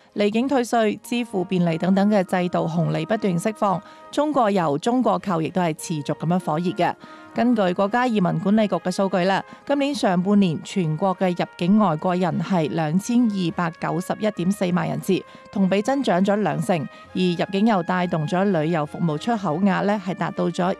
離境退稅、支付便利等等嘅制度紅利不斷釋放，中國遊、中國購亦都係持續咁樣火熱嘅。根據國家移民管理局嘅數據咧，今年上半年全國嘅入境外國人係2291.4萬人次，同比增長咗2成，而入境又帶動咗旅遊服務出口額咧係達到咗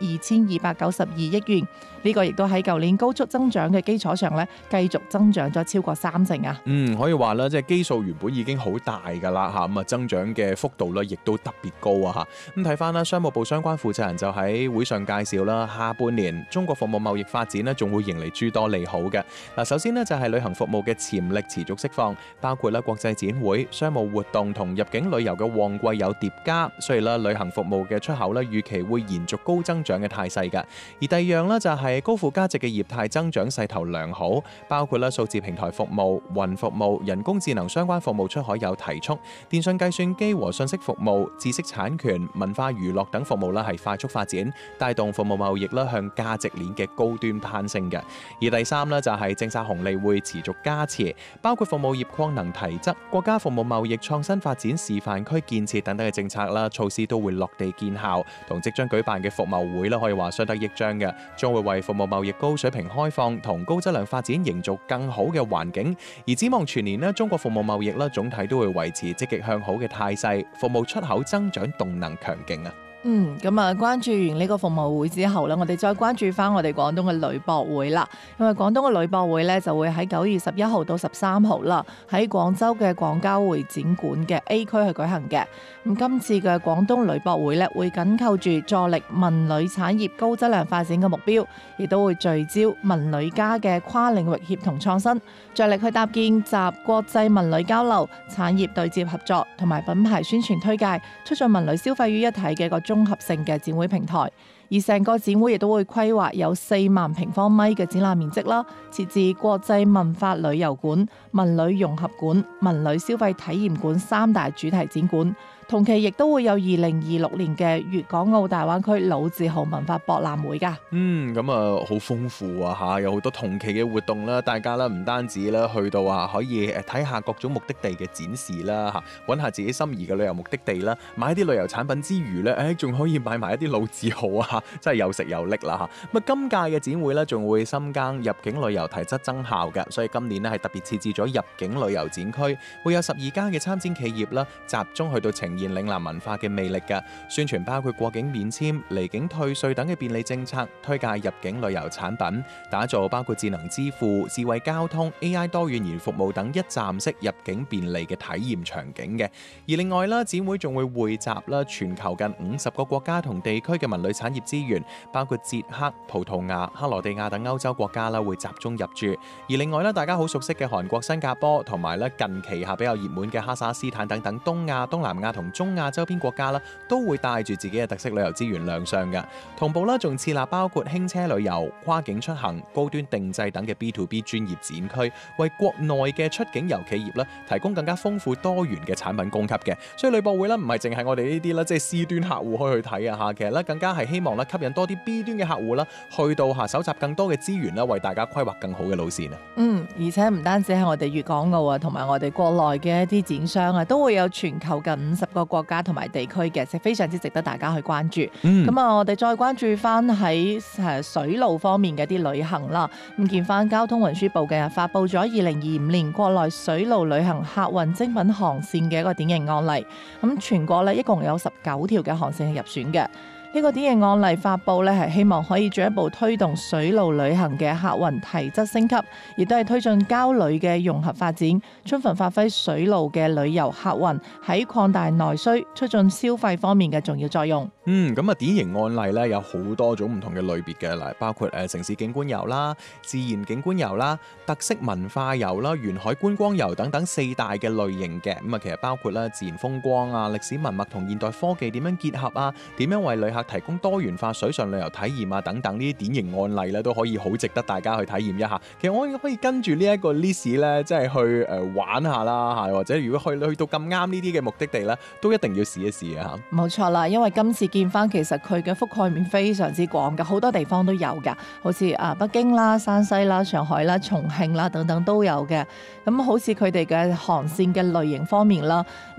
2292億元，呢個亦都喺舊年高速增長嘅基礎上咧繼續增長咗超過3成啊！ 可以話啦，即係基數原本已經好大㗎啦嚇，咁啊增長嘅幅度咧亦都特別高啊嚇。咁睇翻啦，商務部相關負責人就喺會上介紹啦，下半年中國服務貿易發展咧仲會迎嚟諸多利好嘅。嗱，首先呢，就係旅行服務嘅潛力持續釋放，包括咧國際展會、商務活動同入境旅遊嘅旺季有疊加，所以咧旅行服務嘅出口咧預期會延續高增長嘅態勢㗎。而第二樣呢，就係高附加值嘅業態增長勢頭良好，包括咧數字平台服務、雲服務、人工智能相關服務出海有提速，電信計算機和信息服務、知識產權、文化娛樂等服務咧係快速發展，帶動服務貿易咧向價值鏈嘅高端攀升嘅。而第三呢，就係政策紅利會持續加持，包括服務業擴能提質、國家服務貿易創新發展示範區建設等等嘅政策啦，措施都會落地見效，同即將舉辦嘅服貿會啦，可以話相得益彰嘅，將會為服務貿易高水平開放同高質量發展營造更好嘅環境。而展望全年呢，中國服務貿易啦總體都會維持積極向好嘅態勢，服務出口增長動能強勁啊！ 咁啊，關注完呢個服務會之後咧，我哋再關注翻我哋廣東嘅旅博會啦。因為廣東嘅旅博會咧就會喺9月11號到13號啦，喺廣州嘅廣交會展館嘅 A 區去舉行嘅。咁今次嘅廣東旅博會咧會緊扣住助力文旅產業高質量發展嘅目標，亦都會聚焦文旅家嘅跨領域協同創新，着力去搭建集國際文旅交流、產業對接合作同埋品牌宣傳推介，促進文旅消費於一體嘅一個綜合性嘅展會平台。而成個展會亦都會規劃有4萬平方米嘅展覽面積啦，設置國際文化旅遊館、文旅融合館、文旅消費體驗館3大主題展館。同期亦都會有2026年嘅粵港澳大灣區老字號文化博覽會㗎。 咁啊好豐富啊嚇，有好多同期嘅活動啦，大家啦唔單止啦去到可以睇下各種目的地嘅展示啦嚇，揾下自己心儀嘅旅遊目的地啦，買啲旅遊產品之餘咧，仲可以買埋一啲老字號啊，真係又食又拎啦嚇。咁啊今屆嘅展會咧仲會深耕入境旅遊提質增效嘅，所以今年咧係特別設置咗入境旅遊展區，會有12家嘅參展企業啦，集中去到呈現嶺南文化嘅魅力嘅宣傳，包括過境免簽、離境退稅等嘅便利政策，推介入境旅遊產品，打造包括智能支付、智慧交通、AI 多語言服務等一站式入境便利嘅體驗場景嘅。而另外啦，展會仲會匯集啦全球近50個國家同地區嘅文旅產業資源，包括捷克、葡萄牙、克羅地亞等歐洲國家啦，會集中入駐。而另外咧，大家好熟悉嘅韓國、新加坡同埋咧近期比較熱門嘅哈薩斯坦等等東亞、東南亞同中亞周邊國家啦，都會帶住自己嘅特色旅遊資源亮相嘅。同步啦，仲設立包括輕車旅遊、跨境出行、高端定製等嘅 B2B 專業展區，為國內嘅出境遊企業啦提供更加豐富多元嘅產品供給嘅。所以旅博會咧唔係淨係我哋呢啲啦，即係 C 端客戶可以去睇啊嚇，其實咧更加係希望咧吸引多啲 B 端嘅客戶啦，去到搜集更多嘅資源啦，為大家規劃更好嘅路線啊。 而且唔單止係我哋粵港澳啊，同埋我哋國內嘅一啲展商啊，都會有全球近50個國家同埋地區嘅，係非常之值得大家去關注。我哋再關注翻喺水路方面嘅啲旅行啦。咁見翻交通運輸部嘅發布咗2025年國內水路旅行客運精品航線嘅一個典型案例。咁全國咧一共有19條嘅航線係入選嘅。呢個典型案例發布咧，係希望可以進一步推動水路旅行嘅客運提質升級，亦都係推進交旅嘅融合發展，充分發揮水路嘅旅遊客運喺擴大內需、促進消費方面嘅重要作用。 典型案例咧有好多種唔同嘅類別嘅，嗱包括城市景觀遊啦、自然景觀遊啦、特色文化遊啦、沿海觀光遊等等4大嘅類型嘅。其實包括啦自然風光啊、歷史文物同現代科技點樣結合啊，點樣為旅客提供多元化水上旅遊體驗啊等等，呢啲典型案例咧都可以好值得大家去體驗一下。其實我可以跟住呢一個 list 咧，即係去玩下啦嚇，或者如果去到咁啱呢啲嘅目的地咧，都一定要試一試啊嚇。冇錯啦，因為今次見翻其實佢嘅覆蓋面非常之廣嘅，好多地方都有㗎，好似北京啦、山西啦、上海啦、重慶啦等等都有嘅。咁好似佢哋嘅航線嘅類型方面啦，